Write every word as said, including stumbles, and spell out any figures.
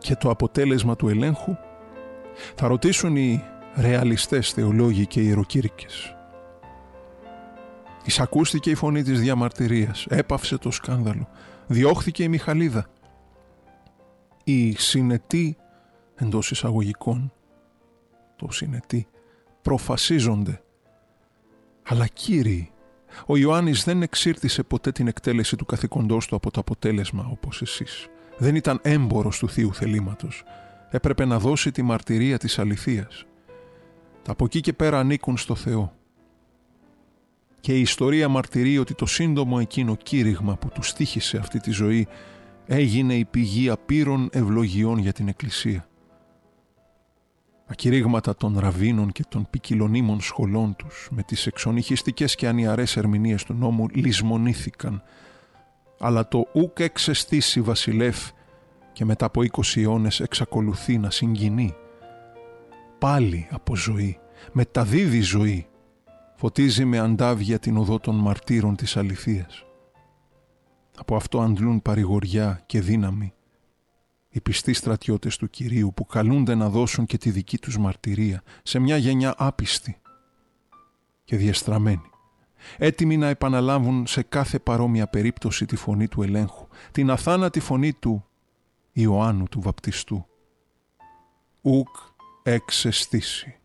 Και το αποτέλεσμα του ελέγχου θα ρωτήσουν οι ρεαλιστές θεολόγοι και ιεροκήρυκες. Εισακούστηκε η φωνή της διαμαρτυρίας, έπαυσε το σκάνδαλο, διώχθηκε η Μιχαλίδα. Οι συνετοί, εντός εισαγωγικών, το συνετοί, προφασίζονται. Αλλά κύριοι, ο Ιωάννης δεν εξήρτησε ποτέ την εκτέλεση του καθηκοντός του από το αποτέλεσμα όπως εσείς. Δεν ήταν έμπορος του Θείου θελήματος. Έπρεπε να δώσει τη μαρτυρία της αληθείας. Τα από εκεί και πέρα ανήκουν στο Θεό. Και η ιστορία μαρτυρεί ότι το σύντομο εκείνο κήρυγμα που του στοίχησε αυτή τη ζωή έγινε η πηγή απείρων ευλογιών για την Εκκλησία. Τα κηρύγματα των ραβίνων και των ποικιλονίμων σχολών τους με τις εξονυχιστικές και ανιαρές ερμηνείες του νόμου λησμονήθηκαν, αλλά το «ουκ εξαιστήσει βασιλεύ» και μετά από είκοσι αιώνες εξακολουθεί να συγκινεί. Πάλι από ζωή, μεταδίδει ζωή, φωτίζει με αντάβια την οδό των μαρτύρων της αληθείας. Από αυτό αντλούν παρηγοριά και δύναμη οι πιστοί στρατιώτες του Κυρίου που καλούνται να δώσουν και τη δική τους μαρτυρία σε μια γενιά άπιστη και διεστραμμένη, έτοιμοι να επαναλάβουν σε κάθε παρόμοια περίπτωση τη φωνή του ελέγχου, την αθάνατη φωνή του Ιωάννου του Βαπτιστού. Ουκ εξαιστήσει.